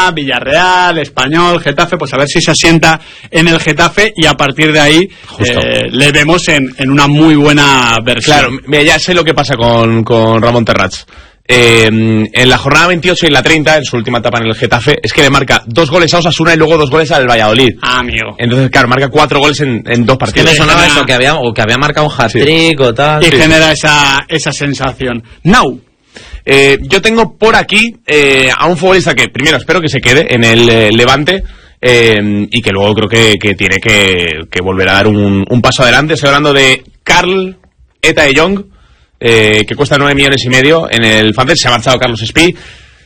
Osasuna, Villarreal, Español, Getafe, pues a ver si se asienta en el Getafe y a partir de ahí le vemos en una muy buena versión. Claro, mira, ya sé lo que pasa con Ramón Terrats. En la jornada 28 y la 30, en su última etapa en el Getafe, es que le marca 2 goles a Osasuna y luego 2 goles al Valladolid. Amigo. Entonces, claro, marca 4 goles en 2 partidos. Es que me sonaba eso, que había marcado un hat-trick o tal. Y genera esa sensación. Now. Yo tengo por aquí a un futbolista que primero espero que se quede en el Levante y que luego creo que tiene que volver a dar un paso adelante. Estoy hablando de Carl Eta de Jong, que cuesta 9,5 millones en el Fantasy. Se ha marchado Carlos Espí.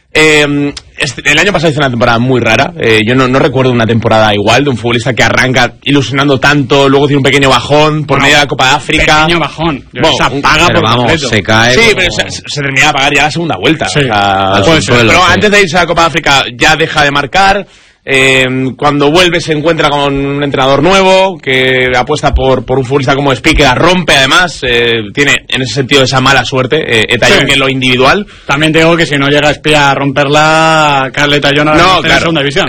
El año pasado hizo una temporada muy rara. Yo no recuerdo una temporada igual de un futbolista que arranca ilusionando tanto, luego tiene un pequeño bajón por medio de la Copa de África. Pequeño bajón. Bueno, se apaga por completo. Se cae. Sí, pero se termina de apagar ya la segunda vuelta. Sí. O sea, pero antes de irse a la Copa de África ya deja de marcar. Cuando vuelve se encuentra con un entrenador nuevo que apuesta por un futbolista como Espí, que la rompe además. Tiene en ese sentido esa mala suerte Eta Jong en lo individual. También te digo que si no llega Espí a romperla, Carl Eta Jong no, en segunda división.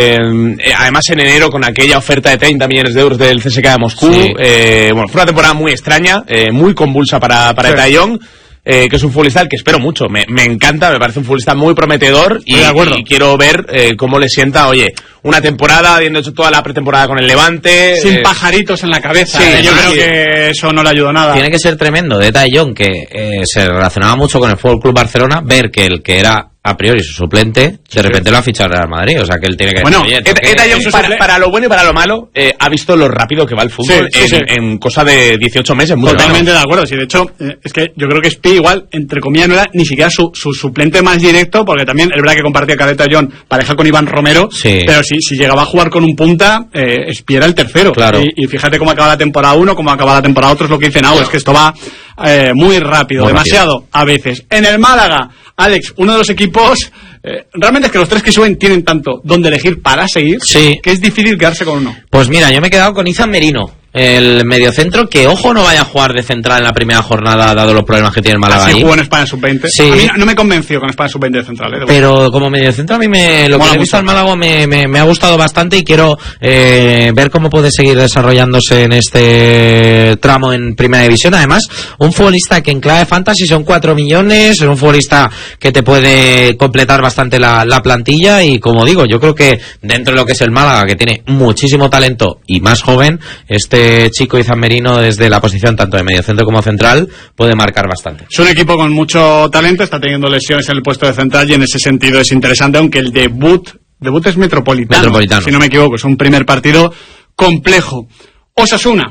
Además en enero con aquella oferta de 30 millones de euros del CSKA de Moscú, bueno, fue una temporada muy extraña, muy convulsa para Eta Jong. Que es un futbolista al que espero mucho, me encanta, me parece un futbolista muy prometedor y quiero ver cómo le sienta, una temporada, habiendo hecho toda la pretemporada con el Levante. Sin pajaritos en la cabeza. Yo creo que eso no le ayudó nada. Tiene que ser tremendo de Eta Jong, que se relacionaba mucho con el Fútbol Club Barcelona, ver que el que era a priori su suplente, de repente lo ha fichado el Real Madrid, o sea que él tiene que... Bueno, Eta Jong para lo bueno y para lo malo ha visto lo rápido que va el fútbol en cosa de 18 meses. Totalmente de acuerdo, sí, de hecho es que yo creo que Espí igual, entre comillas, no era ni siquiera su suplente más directo, porque también es verdad que compartía con Eta Jong pareja con Iván Romero, pero si llegaba a jugar con un punta, Espí era el tercero. Claro. Y fíjate cómo acaba la temporada 1, cómo acaba la temporada 2, es lo que dice Nau, es que esto va muy rápido, demasiado a veces. En el Málaga, Alex, uno de los equipos, realmente es que los 3 que suben tienen tanto donde elegir para seguir, que es difícil quedarse con uno. Pues mira, yo me he quedado con Izan Merino, el mediocentro, que ojo no vaya a jugar de central en la primera jornada, dado los problemas que tiene el Málaga. Así jugó en España Sub-20. Sí. A mí no me convenció con España Sub-20 de central. Pero como mediocentro a mí lo que he visto al Málaga me ha gustado bastante y quiero ver cómo puede seguir desarrollándose en este tramo en primera división. Además, un futbolista que en clave fantasy son 4 millones, es un futbolista que te puede completar bastante la plantilla y como digo, yo creo que dentro de lo que es el Málaga, que tiene muchísimo talento y más joven, este chico Izan Merino desde la posición tanto de mediocentro como central puede marcar bastante. Es un equipo con mucho talento, está teniendo lesiones en el puesto de central y en ese sentido es interesante, aunque el debut es Metropolitano, si no me equivoco, es un primer partido complejo. Osasuna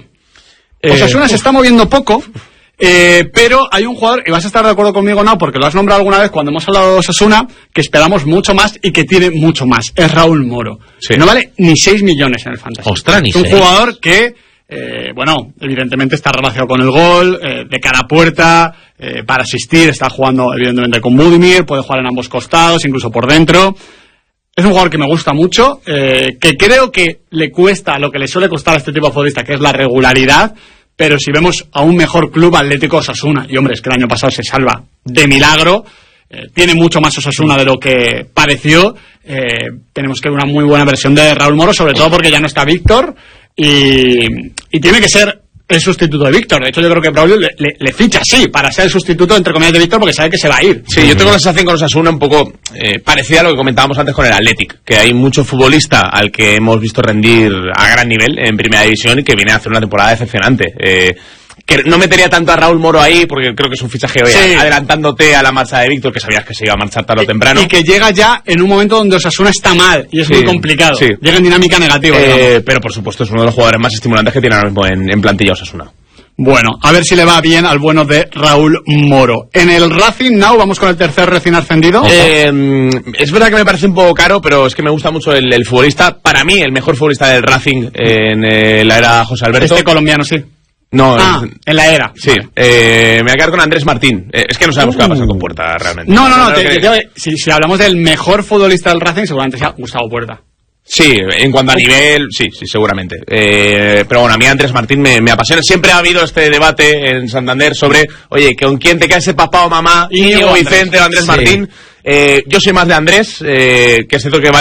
se está moviendo poco, pero hay un jugador, y vas a estar de acuerdo conmigo, no, porque lo has nombrado alguna vez cuando hemos hablado de Osasuna, que esperamos mucho más y que tiene mucho más, es Raúl Moro. No vale ni 6 millones en el Fantasy. Ostras, ni es un jugador que evidentemente está relacionado con el gol, de cara a puerta, para asistir, está jugando evidentemente con Budimir, puede jugar en ambos costados, incluso por dentro. Es un jugador que me gusta mucho, que creo que le cuesta lo que le suele costar a este tipo de futbolista, que es la regularidad, pero si vemos a un mejor club, Atlético Osasuna, y hombre, es que el año pasado se salva de milagro, tiene mucho más Osasuna de lo que pareció, tenemos que ver una muy buena versión de Raúl Moro, sobre todo porque ya no está Víctor, y tiene que ser el sustituto de Víctor. De hecho, yo creo que Braulio le ficha así para ser el sustituto, entre comillas, de Víctor, porque sabe que se va a ir. Sí, yo tengo la sensación con Osasuna un poco parecida a lo que comentábamos antes con el Athletic, que hay mucho futbolista al que hemos visto rendir a gran nivel en primera división y que viene a hacer una temporada decepcionante. Que no metería tanto a Raúl Moro ahí porque creo que es un fichaje adelantándote a la marcha de Víctor, que sabías que se iba a marchar tarde o temprano, y que llega ya en un momento donde Osasuna está mal y es muy complicado, llega en dinámica negativa, pero por supuesto es uno de los jugadores más estimulantes que tiene ahora mismo en plantilla Osasuna. Bueno, a ver si le va bien al bueno de Raúl Moro. En el Racing Now vamos con el tercer recién ascendido. Es verdad que me parece un poco caro, pero es que me gusta mucho el futbolista, para mí el mejor futbolista del Racing en la era José Alberto. Este colombiano, sí. No, en la era. Sí, me voy a quedar con Andrés Martín. Es que no sabemos qué va a pasar con Puerta realmente. No, si hablamos del mejor futbolista del Racing, seguramente sea Gustavo Puerta. Sí, en cuanto a nivel, sí, seguramente. Pero bueno, a mí Andrés Martín me apasiona. Siempre ha habido este debate en Santander sobre, oye, ¿con quién te cae ese papá o mamá? Íñigo Vicente o Andrés Martín. Yo soy más de Andrés, que es cierto que